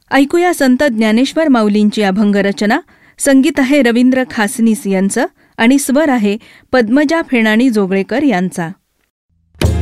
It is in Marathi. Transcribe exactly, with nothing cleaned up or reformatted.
ऐकूया संत ज्ञानेश्वर माऊलींची अभंगरचना. संगीत आहे रवींद्र खासनीस यांचं आणि स्वर आहे पद्मजा फेणाणी जोगळेकर यांचा.